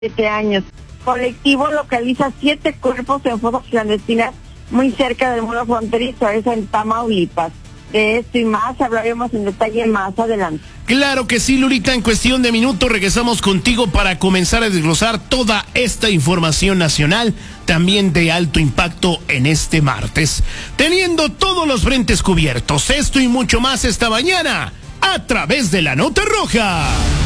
7 años. Colectivo localiza 7 cuerpos en fosas clandestinas muy cerca del muro fronterizo, eso en Tamaulipas. De esto y más hablaremos en detalle más adelante. Claro que sí, Lurita, en cuestión de minutos regresamos contigo para comenzar a desglosar toda esta información nacional, también de alto impacto en este martes. Teniendo todos los frentes cubiertos, esto y mucho más esta mañana, a través de la Nota Roja.